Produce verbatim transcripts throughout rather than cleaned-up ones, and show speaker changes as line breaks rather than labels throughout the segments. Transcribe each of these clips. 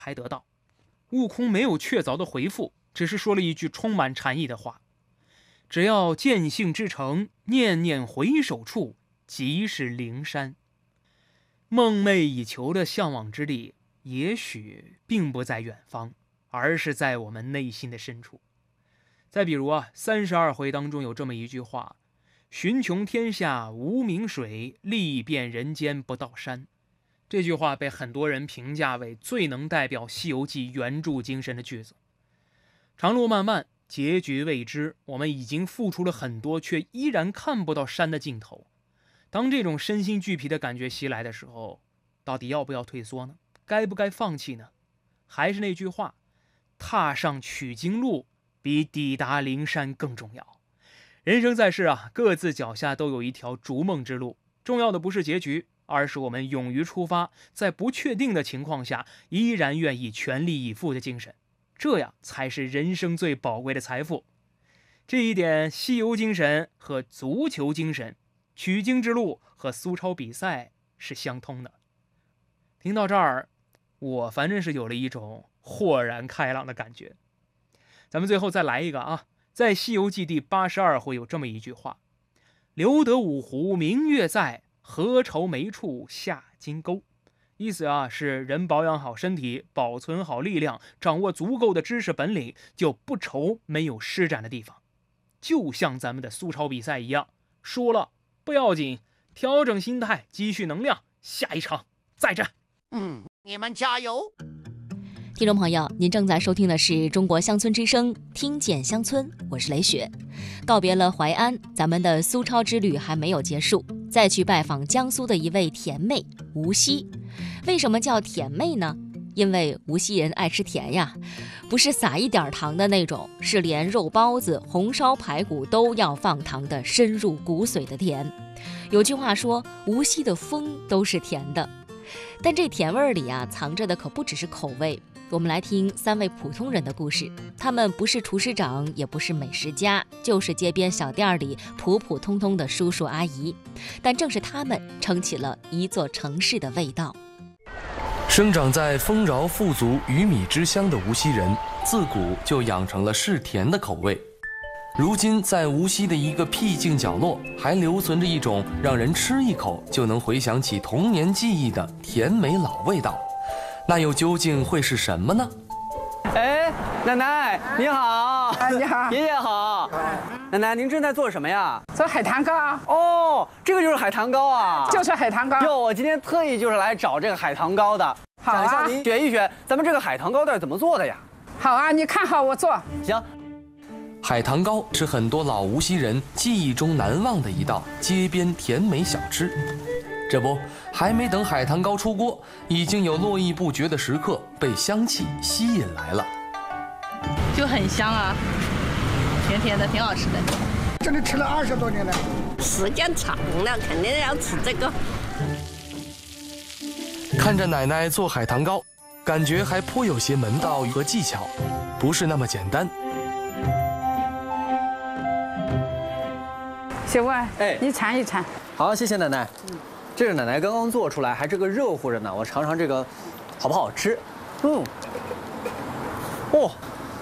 还得到。悟空没有确凿的回复，只是说了一句充满禅意的话：只要见性之诚，念念回首处，即是灵山。梦寐以求的向往之地，也许并不在远方，而是在我们内心的深处。再比如啊，三十二回当中有这么一句话：寻穷天下无名水，历遍人间不到山。这句话被很多人评价为最能代表《西游记》原著精神的句子。长路漫漫，结局未知，我们已经付出了很多，却依然看不到山的尽头。当这种身心俱疲的感觉袭来的时候，到底要不要退缩呢？该不该放弃呢？还是那句话，踏上取经路比抵达灵山更重要。人生在世啊，各自脚下都有一条逐梦之路，重要的不是结局，而是我们勇于出发，在不确定的情况下依然愿意全力以赴的精神，这样才是人生最宝贵的财富。这一点，西游精神和足球精神，取经之路和苏超比赛是相通的。听到这儿，我反正是有了一种豁然开朗的感觉。咱们最后再来一个啊，在《西游记》第八十二回有这么一句话：留得五湖明月在，何愁没处下金钩。意思啊是人保养好身体，保存好力量，掌握足够的知识本领，就不愁没有施展的地方。就像咱们的苏超比赛一样，输了不要紧，调整心态，积蓄能量，下一场再战。
嗯，你们加油！
听众朋友，您正在收听的是中国乡村之声，听见乡村，我是雷雪。告别了淮安，咱们的苏超之旅还没有结束，再去拜访江苏的一位甜妹无锡。为什么叫甜妹呢？因为无锡人爱吃甜呀，不是撒一点糖的那种，是连肉包子、红烧排骨都要放糖的深入骨髓的甜。有句话说，无锡的风都是甜的。但这甜味里啊，藏着的可不只是口味。我们来听三位普通人的故事，他们不是厨师长，也不是美食家，就是街边小店里普普通通的叔叔阿姨，但正是他们撑起了一座城市的味道。
生长在丰饶富足、鱼米之乡的无锡人，自古就养成了嗜甜的口味。如今，在无锡的一个僻静角落，还留存着一种让人吃一口就能回想起童年记忆的甜美老味道。那又究竟会是什么呢？
哎，奶奶你好！
啊，你好，
爷爷好！奶奶，您正在做什么呀？
做海棠糕。
哦，这个就是海棠糕啊！
就是海棠糕。
哟，我今天特意就是来找这个海棠糕的。
好啊，
想向您学一学，咱们这个海棠糕到底怎么做的呀？
好啊，你看好我做。
行。
海棠糕是很多老无锡人记忆中难忘的一道街边甜美小吃。这不，还没等海棠糕出锅，已经有络绎不绝的食客被香气吸引来了。
就很香啊，甜甜的，挺好吃的。
这里吃了二十多年了，
时间长了，肯定要吃这个。
看着奶奶做海棠糕，感觉还颇有些门道和技巧，不是那么简单。
小万，
哎，
你尝一尝。
好，谢谢奶奶。嗯，这是奶奶刚刚做出来，还这个热乎着呢，我尝尝这个好不好吃？嗯，哦，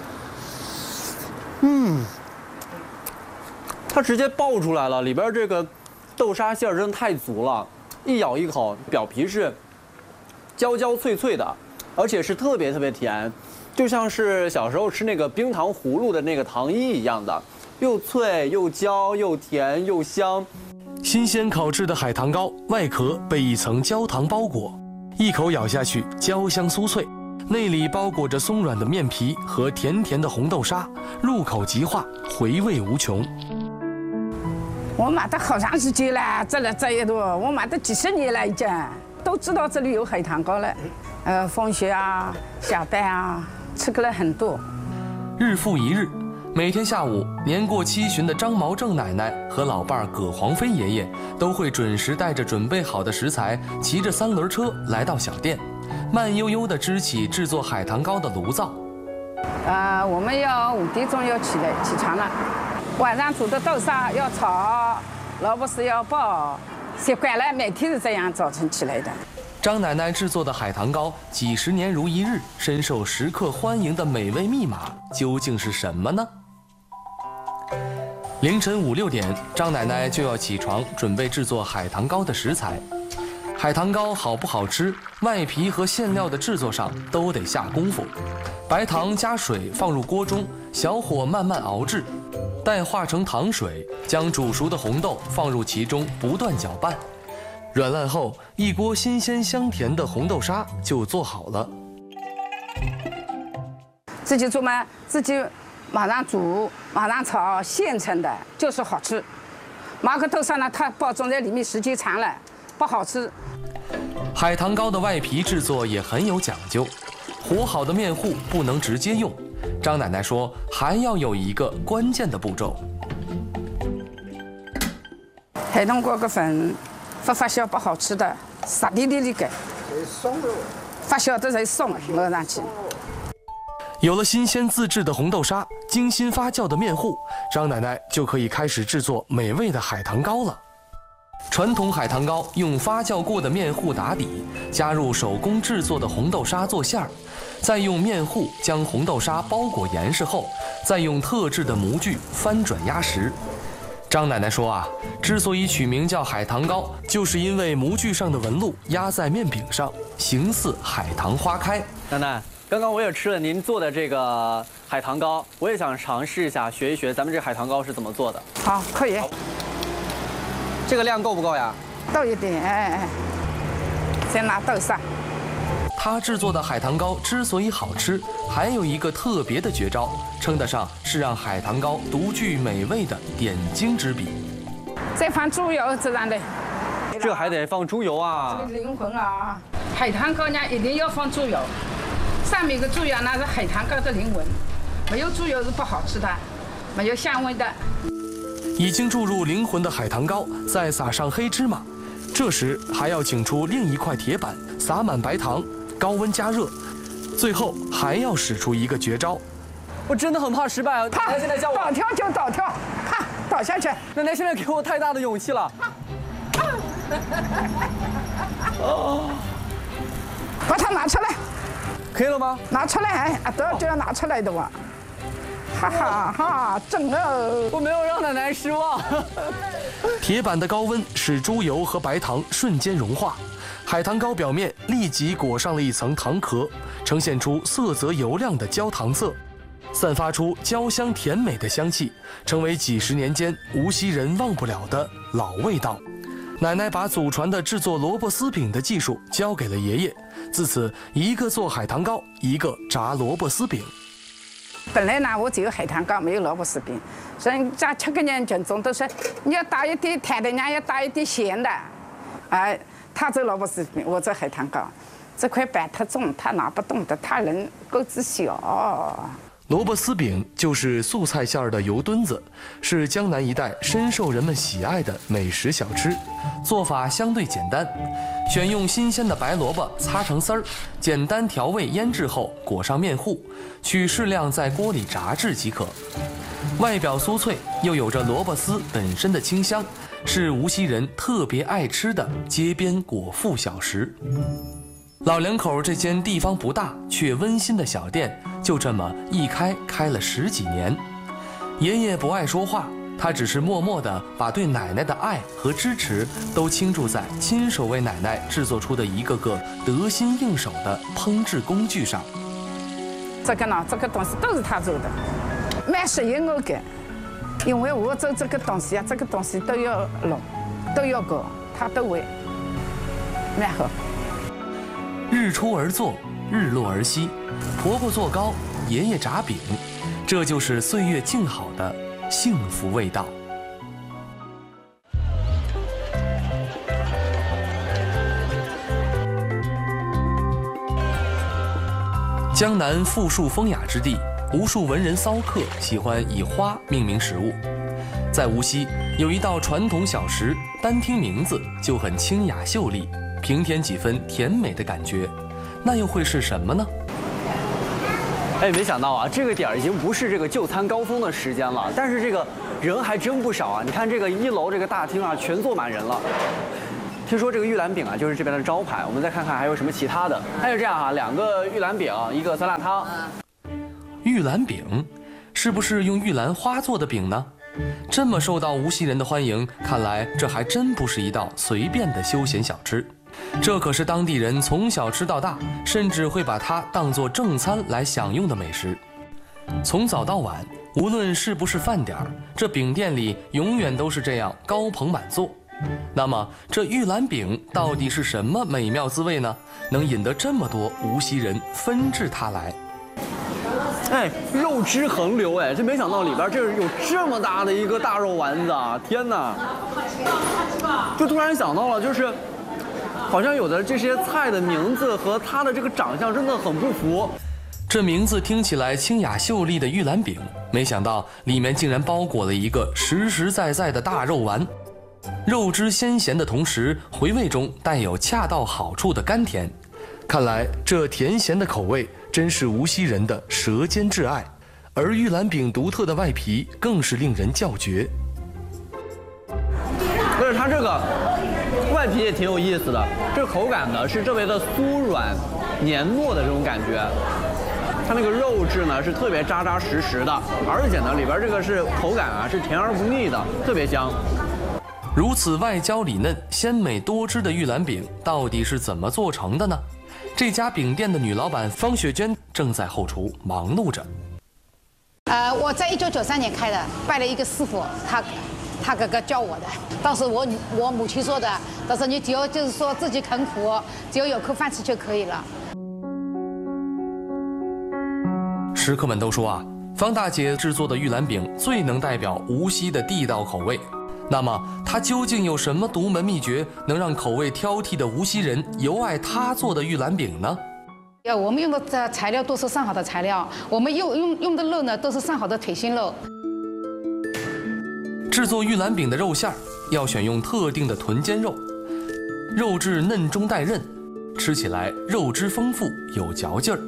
嗯，它直接爆出来了，里边这个豆沙馅真的太足了，一咬一口，表皮是焦焦脆脆的，而且是特别特别甜，就像是小时候吃那个冰糖葫芦的那个糖衣一样的。又脆又焦又甜又香，
新鲜烤制的海棠糕外壳被一层焦糖包裹，一口咬下去焦香酥脆，内里包裹着松软的面皮和甜甜的红豆沙，入口即化，回味无穷。
我买的好长时间了，这了这一路，我买的几十年了已经，都知道这里有海棠糕了。呃，放学啊，下班啊，吃过了很多。
日复一日。每天下午，年过七旬的张毛正奶奶和老伴儿葛黄飞爷爷都会准时带着准备好的食材，骑着三轮车来到小店，慢悠悠地支起制作海棠糕的炉灶。
呃，我们要五点钟要起来起床了，晚上煮的豆沙要炒，萝卜丝要爆，习惯了，每天是这样早晨起来的。
张奶奶制作的海棠糕几十年如一日，深受食客欢迎的美味密码究竟是什么呢？凌晨五六点，张奶奶就要起床准备制作海棠糕的食材。海棠糕好不好吃，外皮和馅料的制作上都得下功夫。白糖加水放入锅中，小火慢慢熬制，待化成糖水，将煮熟的红豆放入其中，不断搅拌。软烂后，一锅新鲜香甜的红豆沙就做好了。
自己做嘛，自己马上煮，马上炒，现成的就是好吃。马克豆沙呢，它包装在里面时间长了不好吃。
海棠糕的外皮制作也很有讲究，和好的面糊不能直接用。张奶奶说，还要有一个关键的步骤。
海棠糕个粉发发酵不好吃的，撒点点里给，发酵的才松，抹上去。
有了新鲜自制的红豆沙，精心发酵的面糊，张奶奶就可以开始制作美味的海棠糕了。传统海棠糕用发酵过的面糊打底，加入手工制作的红豆沙做馅儿，再用面糊将红豆沙包裹严实后，再用特制的模具翻转压实。张奶奶说啊，之所以取名叫海棠糕，就是因为模具上的纹路压在面饼上，形似海棠花开。
奶奶，刚刚我也吃了您做的这个海棠糕，我也想尝试一下，学一学咱们这海棠糕是怎么做的。
好，可以。
这个量够不够呀？
倒一点，哎哎，再拿豆沙。
他制作的海棠糕之所以好吃，还有一个特别的绝招，称得上是让海棠糕独具美味的点睛之笔。
再放猪油这样的，
这还得放猪油啊！
这个灵魂啊！海棠糕呢一定要放猪油，上面的猪油那是海棠糕的灵魂，没有猪油是不好吃的，没有香味的。
已经注入灵魂的海棠糕，再撒上黑芝麻，这时还要请出另一块铁板，撒满白糖，高温加热，最后还要使出一个绝招。
我真的很怕失败啊！
怕，
现在叫我
倒跳就倒跳，啪倒下去。
奶奶现在给我太大的勇气了。
哦，把它拿出来，
可以了吗？
拿出来，啊，都要就要拿出来的哇！哈哈哈，正哦！
我没有让奶奶失望。
铁板的高温使猪油和白糖瞬间融化，海棠糕表面立即裹上了一层糖壳，呈现出色泽油亮的焦糖色，散发出焦香甜美的香气，成为几十年间无锡人忘不了的老味道。奶奶把祖传的制作萝卜丝饼的技术交给了爷爷，自此一个做海棠糕，一个炸萝卜丝饼。
本来呢，我只有海棠糕，没有萝卜丝饼。所以家吃个人群众都说，你要打一点甜的，人家要打一点咸的。哎，他做萝卜丝饼，我做海棠糕。这块板太重，他拿不动的，他人个子小。
萝卜丝饼就是素菜馅儿的油墩子，是江南一带深受人们喜爱的美食小吃。做法相对简单，选用新鲜的白萝卜擦成丝儿，简单调味腌制后裹上面糊，取适量在锅里炸制即可。外表酥脆，又有着萝卜丝本身的清香，是无锡人特别爱吃的街边果腹小食。老两口这间地方不大却温馨的小店，就这么一开开了十几年。爷爷不爱说话，他只是默默地把对奶奶的爱和支持都倾注在亲手为奶奶制作出的一个个得心应手的烹制工具上。
这个呢，这个东西都是他做的，蛮适应我的，因为我做这个东西啊，这个东西都要弄，都要搞，他都会，蛮好。
日出而作，日落而息，婆婆做糕，爷爷炸饼，这就是岁月静好的幸福味道。江南富庶风雅之地，无数文人骚客喜欢以花命名食物。在无锡有一道传统小食，单听名字就很清雅秀丽，平添几分甜美的感觉，那又会是什么呢？
哎，没想到啊，这个点儿已经不是这个就餐高峰的时间了，但是这个人还真不少啊！你看这个一楼这个大厅啊，全坐满人了。 听说这个玉兰饼啊，就是这边的招牌。我们再看看还有什么其他的。还有这样啊，两个玉兰饼，一个酸辣汤。
玉兰饼，是不是用玉兰花做的饼呢？这么受到无锡人的欢迎，看来这还真不是一道随便的休闲小吃。这可是当地人从小吃到大，甚至会把它当作正餐来享用的美食。从早到晚，无论是不是饭点儿，这饼店里永远都是这样高朋满座。那么这玉兰饼到底是什么美妙滋味呢？能引得这么多无锡人纷至沓来？
哎，肉汁横流，哎，这没想到里边这有这么大的一个大肉丸子啊！天哪！就突然想到了，就是好像有的这些菜的名字和它的这个长相真的很不符。
这名字听起来清雅秀丽的玉兰饼，没想到里面竟然包裹了一个实实在在的大肉丸。肉汁鲜咸的同时，回味中带有恰到好处的甘甜。看来这甜咸的口味真是无锡人的舌尖挚爱，而玉兰饼独特的外皮更是令人叫绝。
而且它这个外皮也挺有意思的，这个口感呢是特别的酥软黏糯的这种感觉。它那个肉质呢是特别扎扎实实的，而且呢里边这个是口感啊是甜而不腻的，特别香。
如此外焦里嫩、鲜美多汁的玉兰饼到底是怎么做成的呢？这家饼店的女老板方雪娟正在后厨忙碌着。
呃，我在一九九三年开的，拜了一个师傅，他他哥哥教我的。当时我我母亲说的，当时你只要就是说自己肯苦，只要有口饭吃就可以了。
食客们都说啊，方大姐制作的玉兰饼最能代表无锡的地道口味。那么，它究竟有什么独门秘诀，能让口味挑剔的无锡人尤爱她做的玉兰饼呢？
呃，我们用的这材料都是上好的材料，我们用用用的肉呢都是上好的腿心肉。
制作玉兰饼的肉馅儿要选用特定的臀尖肉，肉质嫩中带韧，吃起来肉汁丰富有嚼劲儿。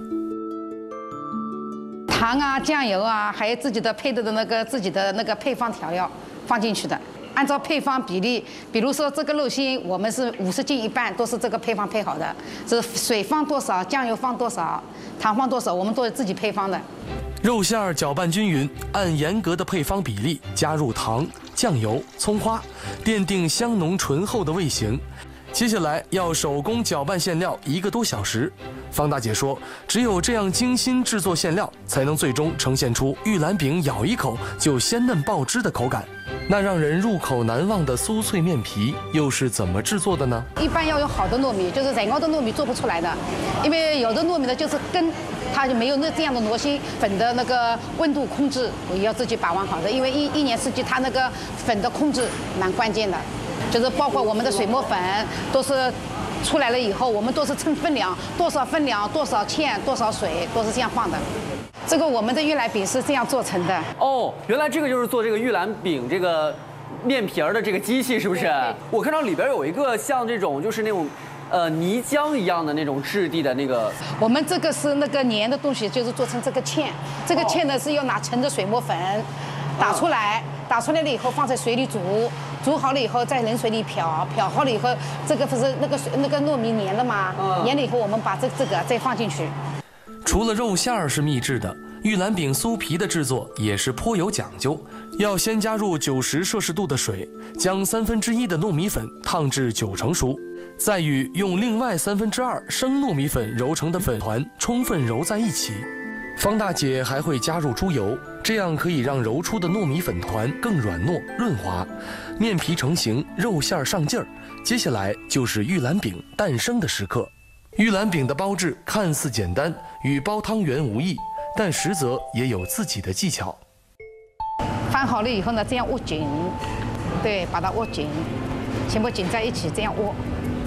糖啊、酱油啊，还有自己的配的的那个自己的那个配方调料放进去的。按照配方比例，比如说这个肉心，我们是五十斤一半，都是这个配方配好的。这水放多少，酱油放多少，糖放多少，我们都是自己配方的。
肉馅儿搅拌均匀，按严格的配方比例加入糖、酱油、葱花，奠定香浓醇厚的味型。接下来要手工搅拌馅料一个多小时。方大姐说，只有这样精心制作馅料，才能最终呈现出玉兰饼咬一口就鲜嫩爆汁的口感。那让人入口难忘的酥脆面皮又是怎么制作的呢？
一般要用好的糯米，就是人熬的糯米做不出来的，因为有的糯米呢就是根，它就没有那这样的挪心。粉的那个温度控制我也要自己把握好的，因为一一年四季它那个粉的控制蛮关键的，就是包括我们的水磨粉都是出来了以后，我们都是称分量，多少分量多少芡多少水都是这样放的。这个我们的玉兰饼是这样做成的。
哦，原来这个就是做这个玉兰饼这个面皮儿的这个机器，是不是？我看到里边有一个像这种就是那种呃泥浆一样的那种质地的那个。
我们这个是那个粘的东西，就是做成这个芡。这个芡呢是要拿盛着水磨粉打出来，打出来了以后放在水里煮，煮好了以后在冷水里漂，漂好了以后，这个不是那个水那个糯米粘了吗？粘了以后我们把这这个再放进去。
除了肉馅儿是秘制的，玉兰饼酥皮的制作也是颇有讲究。要先加入九十摄氏度的水，将三分之一的糯米粉烫至九成熟，再与用另外三分之二生糯米粉揉成的粉团充分揉在一起。方大姐还会加入猪油，这样可以让揉出的糯米粉团更软糯润滑，面皮成型，肉馅儿上劲儿。接下来就是玉兰饼诞生的时刻。玉兰饼的包制看似简单，与包汤圆无异，但实则也有自己的技巧。
翻好了以后呢，这样握紧，对，把它握紧，全部紧在一起，这样握。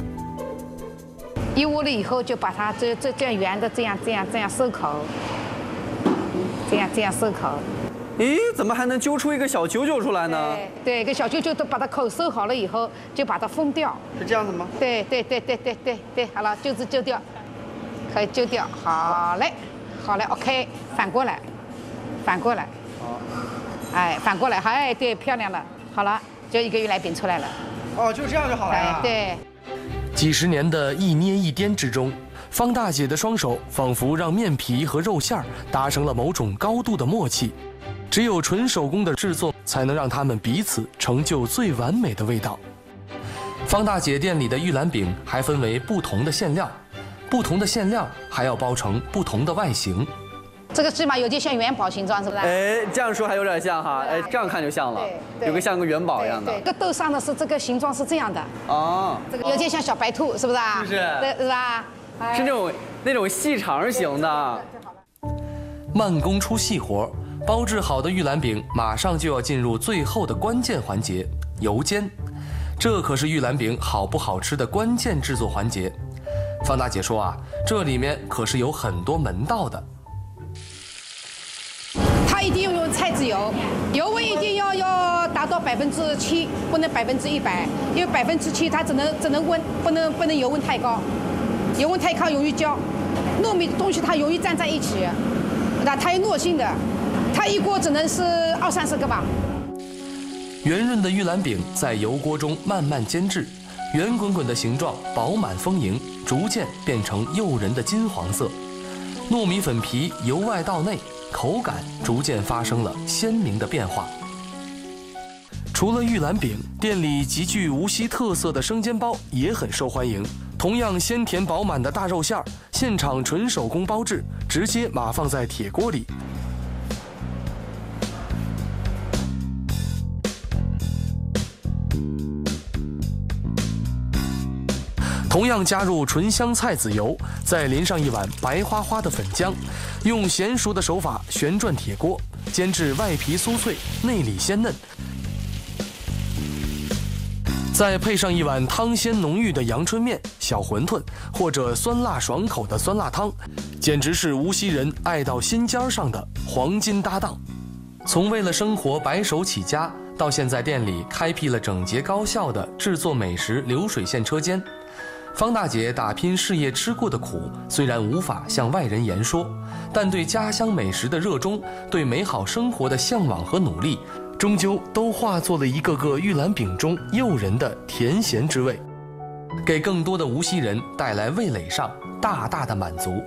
一握了以后，就把它这这这样圆的这样这样这样收口，这样这样收口。
咦，怎么还能揪出一个小球球出来呢？
对，一个小球球都把它口收好了以后，就把它封掉。
是这样子吗？
对对对对对对对，好了，就是揪掉，可以揪掉。好嘞，好嘞 ，OK， 反过来，反过来。好。哎，反过来，好，哎，对，漂亮了。好了，就一个玉兰饼出来了。
哦，就这样就好了呀。
对。
几十年的一捏一颠之中，方大姐的双手仿佛让面皮和肉馅儿达成了某种高度的默契。只有纯手工的制作，才能让他们彼此成就最完美的味道。方大姐店里的玉兰饼还分为不同的馅料，不同的馅料还要包成不同的外形。
这个起码有点像元宝形状，是不是？
哎，这样说还有点像哈，哎，这样看就像了，有个像个元宝一样的。
这个豆上的是这个形状是这样的。哦，这个有点像小白兔，是不是啊？
是不是？
对，是吧？
是那种那种细长型的。
慢工出细活，包制好的玉兰饼马上就要进入最后的关键环节——油煎。这可是玉兰饼好不好吃的关键制作环节。方大姐说啊，这里面可是有很多门道的。
它一定要用菜籽油，油温一定要要达到百分之七，不能百分之一百，因为百分之七它只能只能温，不能不能油温太高，油温太高容易焦。糯米的东西它容易粘在一起，那它有糯性的，它一锅只能是二三十个吧。
圆润的玉兰饼在油锅中慢慢煎制，圆滚滚的形状饱满丰盈，逐渐变成诱人的金黄色。糯米粉皮由外到内，口感逐渐发生了鲜明的变化。除了玉兰饼，店里极具无锡特色的生煎包也很受欢迎。同样鲜甜饱满的大肉馅儿，现场纯手工包制，直接码放在铁锅里。同样加入纯香菜籽油，再淋上一碗白花花的粉浆，用娴熟的手法旋转铁锅，煎至外皮酥脆，内里鲜嫩。再配上一碗汤鲜浓郁的阳春面、小馄饨，或者酸辣爽口的酸辣汤，简直是无锡人爱到心尖上的黄金搭档。从为了生活白手起家，到现在店里开辟了整洁高效的制作美食流水线车间。方大姐打拼事业吃过的苦，虽然无法向外人言说，但对家乡美食的热衷，对美好生活的向往和努力，终究都化作了一个个玉兰饼中诱人的甜咸之味，给更多的无锡人带来味蕾上大大的满足。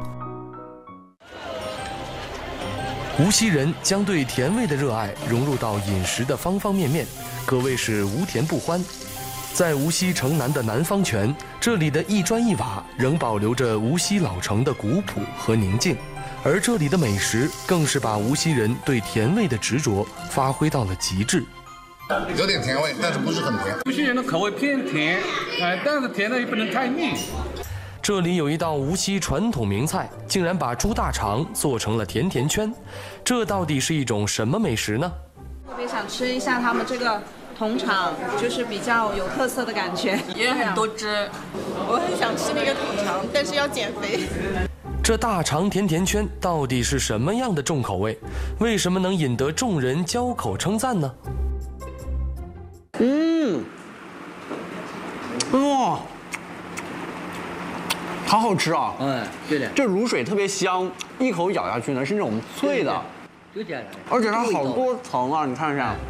无锡人将对甜味的热爱融入到饮食的方方面面，可谓是无甜不欢。在无锡城南的南方泉，这里的一砖一瓦仍保留着无锡老城的古朴和宁静，而这里的美食更是把无锡人对甜味的执着发挥到了极致。
有点甜味，但是不是很甜。
无锡人的口味偏甜，哎，但是甜的也不能太腻。
这里有一道无锡传统名菜，竟然把猪大肠做成了甜甜圈，这到底是一种什么美食呢？
特别想吃一下他们这个铜肠，就是比较有特色的感觉，
也有很多汁。
我很想吃那个铜肠，但是要减肥。
这大肠甜甜圈到底是什么样的重口味？为什么能引得众人交口称赞呢？
嗯，哇，好好吃啊！
嗯，对的。
这卤水特别香，一口咬下去呢是那种脆的，而且它好多层啊！你看一下。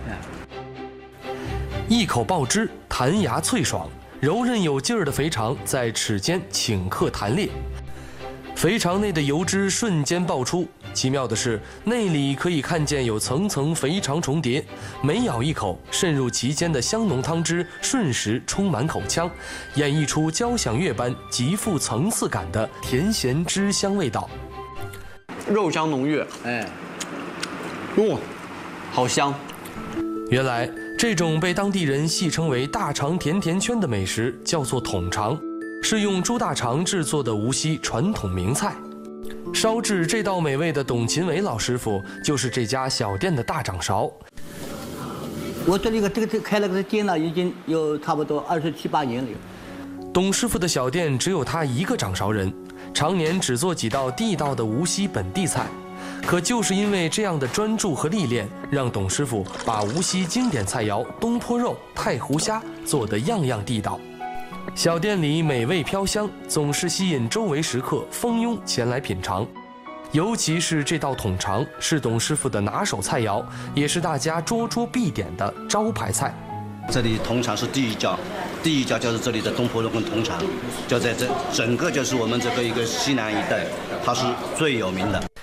一口爆汁，弹牙脆爽，柔韧有劲儿的肥肠在齿间顷刻弹裂，肥肠内的油脂瞬间爆出。奇妙的是，内里可以看见有层层肥肠重叠，每咬一口，渗入其间的香浓汤汁瞬时充满口腔，演绎出交响乐般极富层次感的甜咸汁香味道。
肉香浓郁，哎，哇，好香！
原来这种被当地人戏称为大肠甜甜圈的美食叫做桶肠，是用猪大肠制作的无锡传统名菜。烧制这道美味的董勤伟老师傅就是这家小店的大掌勺。
我这里个这个这开了个店呢，已经有差不多二十七八年了。
董师傅的小店只有他一个掌勺人，常年只做几道地道的无锡本地菜。可就是因为这样的专注和历练，让董师傅把无锡经典菜肴东坡肉、太湖虾做得样样地道。小店里美味飘香，总是吸引周围食客蜂拥前来品尝。尤其是这道桶肠，是董师傅的拿手菜肴，也是大家桌桌必点的招牌菜。
这里铜厂是第一家，第一家就是这里的东坡肉羹铜厂，就在这整个就是我们这个一个西南一带，它是最有名的。